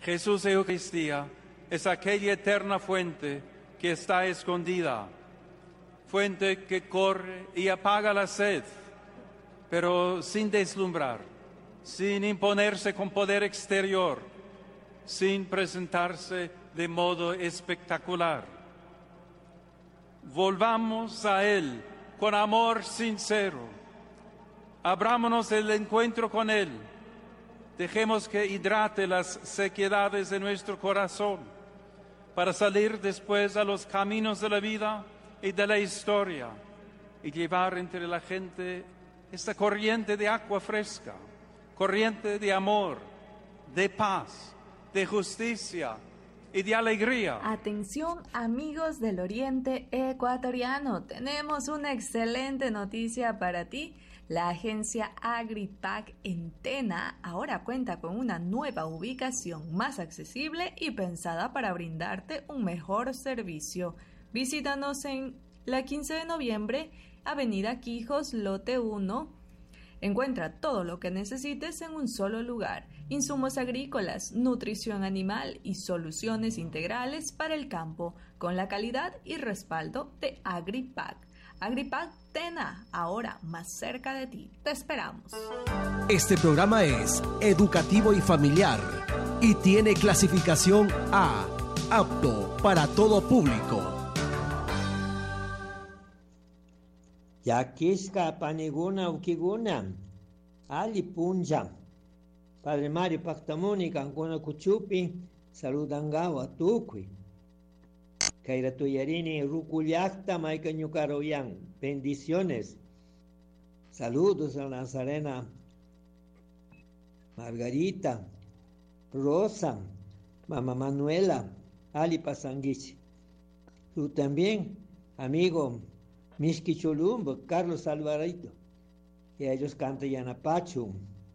Jesús Eucaristía es aquella eterna fuente que está escondida, fuente que corre y apaga la sed, pero sin deslumbrar, sin imponerse con poder exterior, sin presentarse de modo espectacular. Volvamos a Él con amor sincero, abrámonos el encuentro con Él, dejemos que hidrate las sequedades de nuestro corazón para salir después a los caminos de la vida y de la historia y llevar entre la gente esta corriente de agua fresca, corriente de amor, de paz, de justicia y de alegría. Atención, amigos del Oriente Ecuatoriano, tenemos una excelente noticia para ti. La agencia Agripac en Tena ahora cuenta con una nueva ubicación más accesible y pensada para brindarte un mejor servicio. Visítanos en la 15 de noviembre, Avenida Quijos, Lote 1. Encuentra todo lo que necesites en un solo lugar: insumos agrícolas, nutrición animal y soluciones integrales para el campo, con la calidad y respaldo de Agripac. Agripac Tena, ahora más cerca de ti. Te esperamos. Este programa es educativo y familiar y tiene clasificación A, apto para todo público. Yaquisca paniguna ukiguna, ali punja. Padre Mario Pactamónica, Ancona Cuchupi, saludangawa tukui. Kaira Tuyarini, Ruculiacta, Maica Ñucaroyan. Bendiciones. Saludos a Nazarena Margarita, Rosa, Mamá Manuela, Ali Pasanguich. Tú también, amigo Mishki Cholumbo, Carlos Alvarito. Y ellos cantan Yanapachu.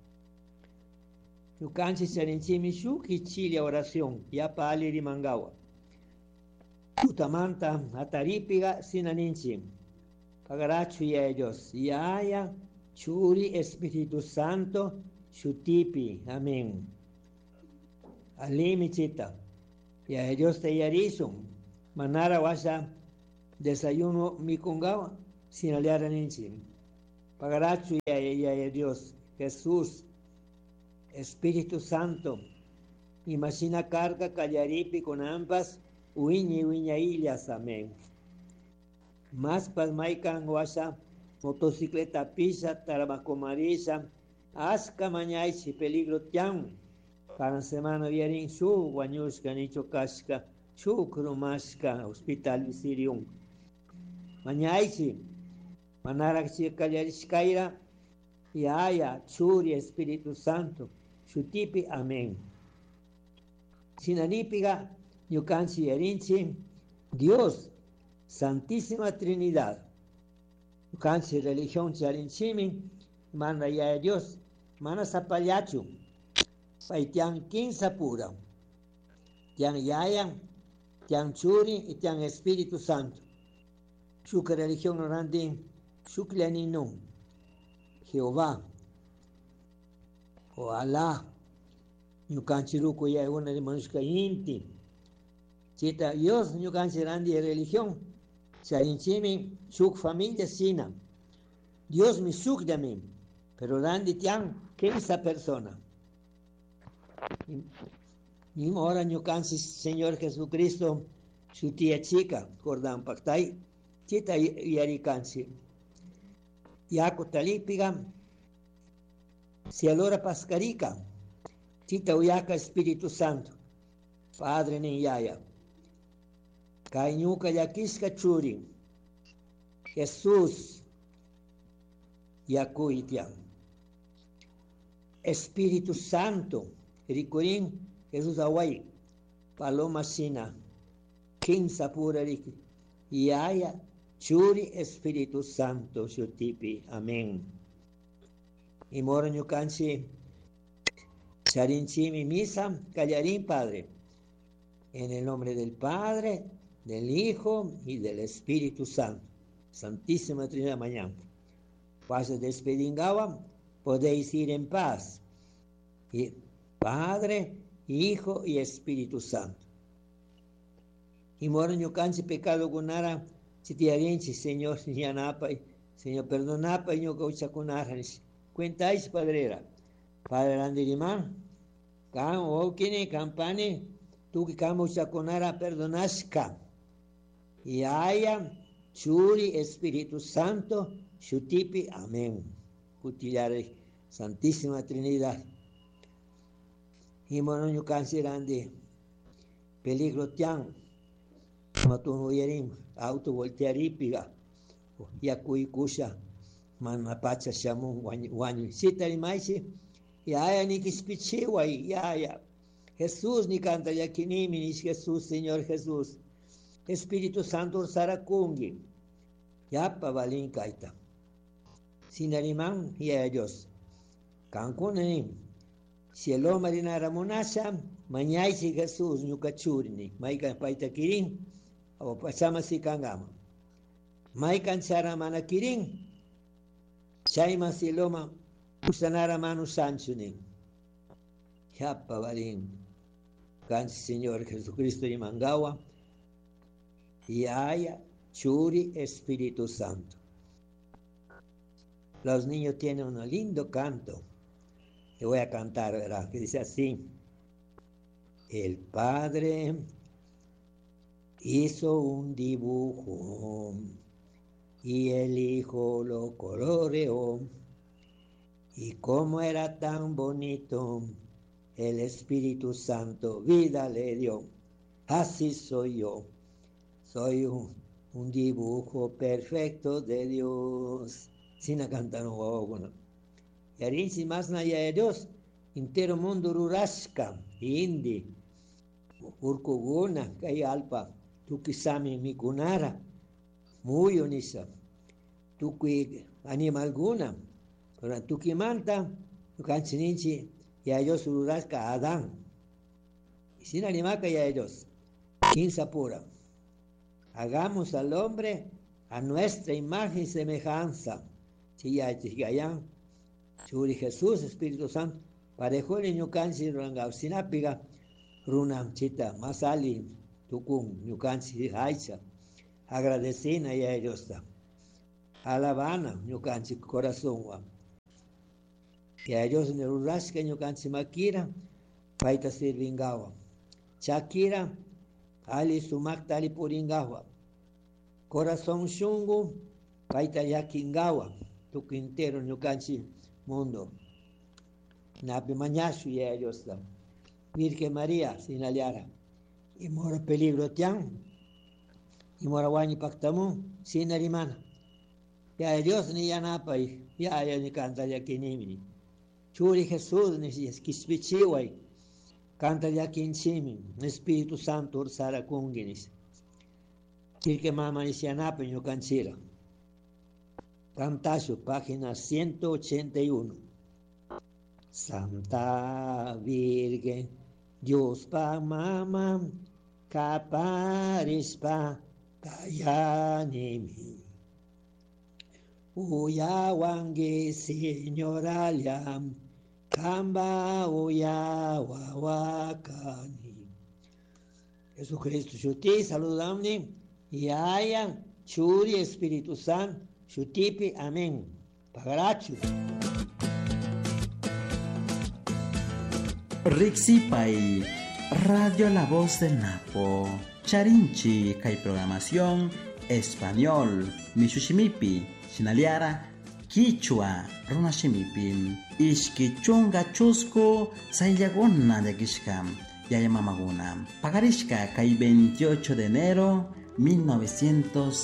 Tu canchi Sarinchimi Shuki Chile oración, Yapa Ali Rimangawa. Utamanta, Ataripiga, Sinaninchi, Pagarachu y ellos, Yaya, Churi, Espíritu Santo, Chutipi, amén. Alimichita, y a ellos te yarizum, Manara Washa, desayuno Mikungawa, Sinaliara Ninchi, Pagarachu y a Dios, Jesús, Espíritu Santo, imagina carga, Callaripi con ambas, Uiñi Uiñaillas, amén. Más pasmaikan washa, motocicleta pisa, tarabacomarisa, asca mañaichi, peligro tiam. Cada semana vierin su, guañusca, nicho casca, su crumasca, hospital visirium. Mañaichi, manaraxi callarishkaira, y haya, churi, Espíritu Santo, chutipi, amén. Sinanipiga, Yucanchi Yerinchi, Dios, Santísima Trinidad. Yucanchi religión charinchimi, manda ya Dios, mana zapayachu, paitian quinza pura, tian yayan, tian churi y tian Espíritu Santo. Shuka religión orandi, shuklianinum, Jehová, o Alá, Yucanchi ruco ya una de manushka inti. Chita Dios no cancerandi de religión, charinchimi suk familia sina. Dios me suk de mí, pero randi tian que esa persona. Y ahora no canse Señor Jesucristo, su tía chica, cordan pactai, chita yari canse. Yaco talipiga, si alora pascarica, chita uyaca Espíritu Santo, Padre ni yaya. Kainyuka yakisca churi, Jesús, yakuitian. Espíritu Santo, ricurín, Jesús away, paloma sina, quinza pura riki, yaya, churi, Espíritu Santo, shutipi, amén. Y mora ñucanchi, charinchimi misa, callarín, Padre, en el nombre del Padre, del Hijo y del Espíritu Santo. Santísima Trinidad mañana. Pase despedingaba, podéis ir en paz. Y Padre, Hijo y Espíritu Santo. Y mora ñukanchik pecado kunara chitiarinchik, Señor, yanapay, Señor, perdonapay ñuka uchakunara. Cuentáis, Padrera. Padre Randirimán, kan okini, kampani, tuki kama uchakunara perdonashka. Y haya churi Espíritu Santo, shutipi, amén. Utillare Santísima Trinidad. Y mono ñukanchik randi peligro tian matun yerim auto voltearipiga yakuykusha manapacha shamun wañu sitarimaysi yaya nikispichiway yaya Jesús ni canta yakinimi ni Jesús, Señor Jesús, Espíritu Santo sarakungi yapa valin kaita sinariman yaya Dios kankunanim cielo marina ramonasha mañaysi Jesús ñukachurini maykan paita kirin o pasama kangama maykan chara mana kirin chayma cieloma usanara manu sanchunin yapa valin kanchi Señor Jesucristo y mangawa yaya churi Espíritu Santo. Los niños tienen un lindo canto. Le voy a cantar, ¿verdad? Que dice así: el Padre hizo un dibujo y el Hijo lo coloreó, y como era tan bonito, el Espíritu Santo vida le dio. Así soy yo, soy un dibujo perfecto de Dios. Sin cantar un guagua. Y arinsi más naya de Dios, entero mundo rurasca, indi, urkuguna, kay alpa, tukisami mikunara, muy unisa, tuki animal guna, pero tukimanta, tukanchininchi, y a Dios rurasca Adán. Y sin animaca y a Dios, quinza pura. Hagamos al hombre a nuestra imagen y semejanza. Chiyayán, Churi Jesús, Espíritu Santo, parejo el ñukanchi rangao sinapiga, runam chita, masali, tukun, ñukanchi haicha, agradecina y a ellos. Alabana, ñukanchi corazón, y a ellos en el urrasca, ñukanchi makira, paita sirvingawa, chakira, ali sumak tali puringawa, corazón shungu, paita yakingawa, tu quintero ñukanchi mundo. Napi mañashu y ellos. Virgen María, sin aliara. Y mora peligro tian. Y mora guañi pactamu, sin arimana. Ya Dios ni yanapay, ya ni canta yakinimi. Churi Jesús ni kispichiway. Canta yakinchimi, Espíritu Santo ursara kunginis. Virgen Mama ni yanapay ñukanchira. Cantazo, página 181. Santa Virgen, Dios pa mama, caparis pa kayanimi. Uya wangi señoraliam, kamba uya wawakani. Jesucristo, chuti, saludamni, yaya, churi, Espíritu Santo, Shutipi, amén. Pagarachu. Rixipai, Radio La Voz del Napo. Charinchi, Kai Programación, Español, Mishushimipi, Sinaliara, Quichua, Runashimipi, Ishkichunga Chusco, Sayagona de Gishkam, Yayamamaguna. Pagarishka, Kai 28 de enero, 1900.